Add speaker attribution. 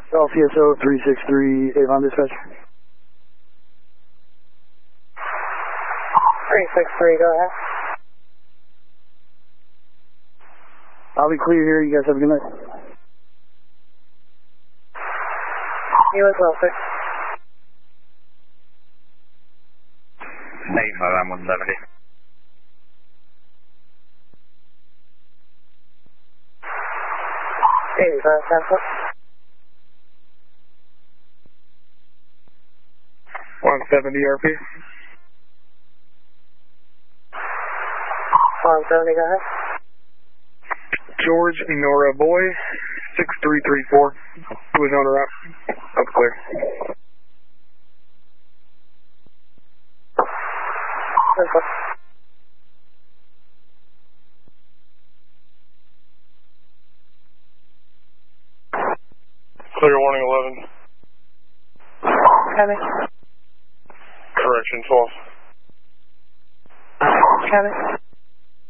Speaker 1: Golf CSO 363 Avon dispatch.
Speaker 2: 363, go ahead.
Speaker 1: I'll be clear here. You guys have a good night.
Speaker 2: You as well, sir.
Speaker 3: Hey, I'm 170.
Speaker 2: Cancel.
Speaker 3: 170 RP.
Speaker 2: 170, go ahead.
Speaker 3: George Nora Boy, 6334. Who is owner up? Up clear.
Speaker 4: Clear warning 11.
Speaker 2: Copy.
Speaker 4: Correction 12.
Speaker 2: Copy.